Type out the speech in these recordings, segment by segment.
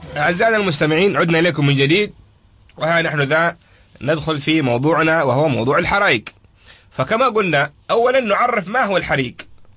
أعزائنا المستمعين، عدنا إليكم من جديد، وها نحن ذا ندخل في موضوعنا وهو موضوع الحرائق. فكما قلنا أولا نعرف ما هو الحريق.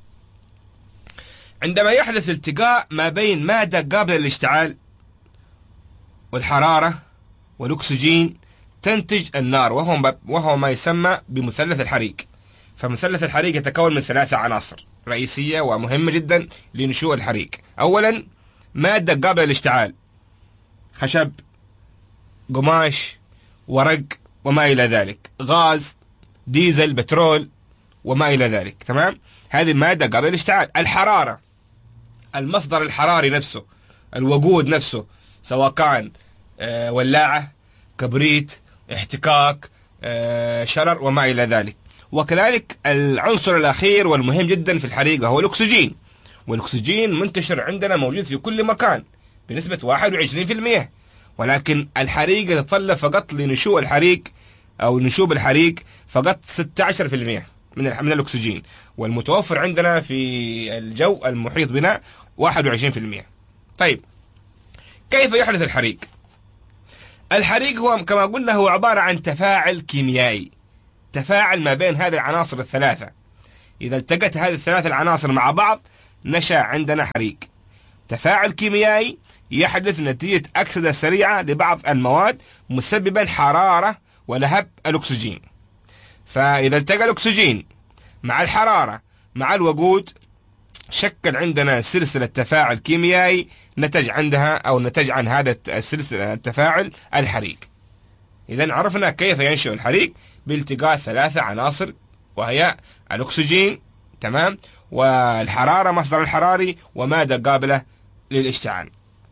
عندما يحدث التقاء ما بين مادة قابلة للاشتعال والحرارة والأكسجين تنتج النار، وهو ما يسمى بمثلث الحريق. فمثلث الحريق يتكون من 3 عناصر رئيسية ومهمة جدا لنشوء الحريق. أولا مادة قابلة للاشتعال، خشب، قماش، ورق وما إلى ذلك، غاز، ديزل، بترول وما إلى ذلك. تمام، هذه مادة قابلة للاشتعال. الحرارة، المصدر الحراري نفسه، الوقود نفسه، سواء كان ولاعة، كبريت، احتكاك، شرر وما إلى ذلك. وكذلك العنصر الأخير والمهم جدا في الحريق وهو الأكسجين. والأكسجين منتشر عندنا، موجود في كل مكان بنسبة 21%، ولكن الحريق يتطلب فقط لنشوء الحريق أو نشوب الحريق فقط 16% من الأكسجين، والمتوفر عندنا في الجو المحيط بنا 21%. طيب، كيف يحدث الحريق؟ الحريق هو كما قلنا هو عبارة عن تفاعل كيميائي، تفاعل ما بين هذه العناصر الثلاثة. إذا التقت هذه الثلاث العناصر مع بعض نشأ عندنا حريق. تفاعل كيميائي يحدث نتيجة أكسدة سريعة لبعض المواد مسببا حرارة ولهب الأكسجين. فإذا التقى الأكسجين مع الحرارة مع الوقود شكل عندنا سلسلة تفاعل كيميائي نتج عن هذا السلسلة التفاعل الحريق. إذا عرفنا كيف ينشأ الحريق بالتقاء 3 عناصر، وهي الأكسجين، تمام، والحرارة مصدر الحراري، ومادة قابلة للاشتعال.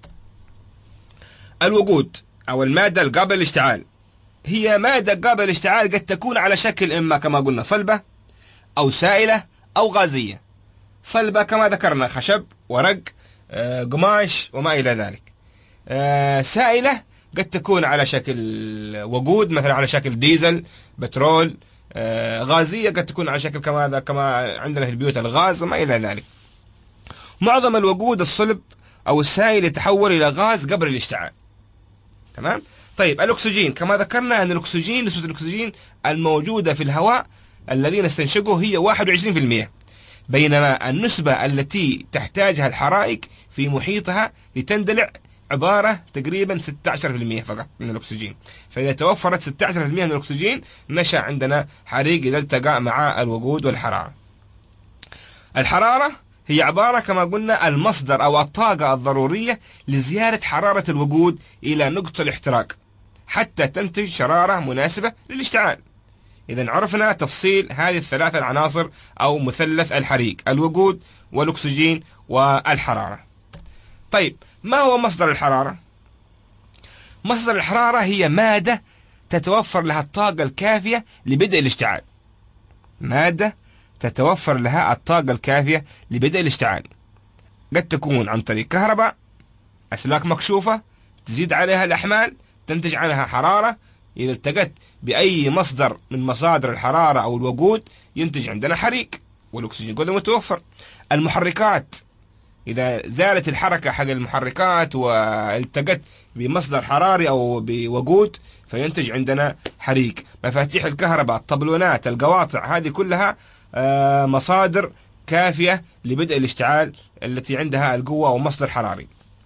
الوقود أو المادة القابلة للاشتعال هي مادة قابلة للاشتعال قد تكون على شكل إما كما قلنا صلبة أو سائلة أو غازية. صلبة كما ذكرنا خشب، ورق، قماش وما إلى ذلك. سائلة قد تكون على شكل وقود، مثلا على شكل ديزل، بترول. غازية قد تكون على شكل كما عندنا في البيوت الغاز وما إلى ذلك. معظم الوقود الصلب أو السائل يتحول إلى غاز قبل الاشتعال. تمام. طيب، الأكسجين كما ذكرنا أن الأكسجين، نسبة الأكسجين الموجودة في الهواء الذي نستنشقه هي 21%، بينما النسبة التي تحتاجها الحرائق في محيطها لتندلع عبارة تقريبا 16% فقط من الأكسجين. فإذا توفرت 16% من الأكسجين نشأ عندنا حريق إذا التقى مع الوقود والحرارة. الحرارة هي عبارة كما قلنا المصدر أو الطاقة الضرورية لزيادة حرارة الوقود إلى نقطة الاحتراق حتى تنتج شرارة مناسبة للاشتعال. إذا عرفنا تفصيل هذه الثلاثة العناصر أو مثلث الحريق: الوقود والأكسجين والحرارة. طيب، ما هو مصدر الحرارة؟ مصدر الحرارة هي مادة تتوفر لها الطاقة الكافية لبدء الاشتعال. مادة تتوفر لها الطاقة الكافية لبدء الاشتعال، قد تكون عن طريق كهرباء، أسلاك مكشوفة تزيد عليها الأحمال تنتج عنها حرارة. إذا التقت بأي مصدر من مصادر الحرارة أو الوقود ينتج عندنا حريق، والأكسجين قد متوفر. المحركات، إذا زالت الحركة حق المحركات والتقت بمصدر حراري أو بوقود فينتج عندنا حريق. مفاتيح الكهرباء، الطبلونات، القواطع، هذه كلها مصادر كافية لبدء الاشتعال التي عندها القوة ومصدر حراري.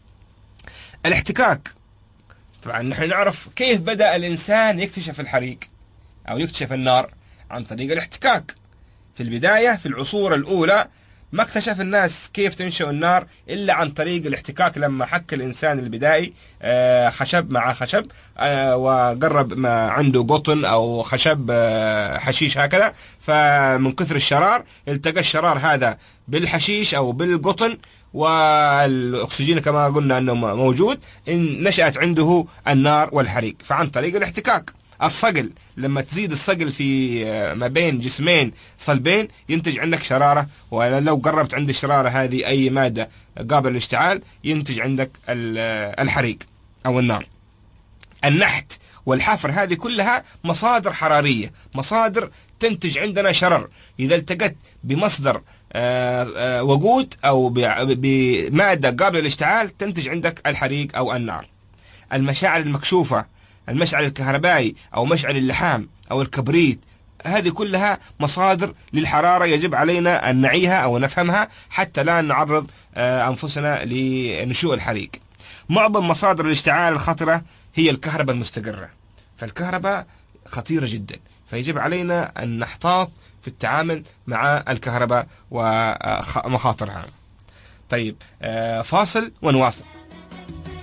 الاحتكاك، طبعا نحن نعرف كيف بدأ الإنسان يكتشف الحريق أو يكتشف النار عن طريق الاحتكاك. في البداية في العصور الأولى ما اكتشف الناس كيف تنشأ النار إلا عن طريق الاحتكاك، لما حك الإنسان البدائي خشب مع خشب وقرب ما عنده قطن أو خشب حشيش هكذا، فمن كثر الشرار التقى الشرار هذا بالحشيش أو بالقطن والأكسجين كما قلنا أنه موجود، إن نشأت عنده النار والحريق فعن طريق الاحتكاك. الصقل، لما تزيد الصقل في ما بين جسمين صلبين ينتج عندك شرارة، ولو قربت عند الشرارة هذه أي مادة قابلة للاشتعال ينتج عندك الحريق أو النار. النحت والحفر هذه كلها مصادر حرارية، مصادر تنتج عندنا شرر. إذا التقت بمصدر وقود أو بمادة قابلة للاشتعال تنتج عندك الحريق أو النار. المشاعل المكشوفة، المشعل الكهربائي أو مشعل اللحام أو الكبريت، هذه كلها مصادر للحرارة يجب علينا أن نعيها أو نفهمها حتى لا نعرض أنفسنا لنشوء الحريق. معظم مصادر الاشتعال الخطرة هي الكهرباء المستقرة، فالكهرباء خطيرة جدا، فيجب علينا أن نحتاط في التعامل مع الكهرباء ومخاطرها. طيب، فاصل ونواصل.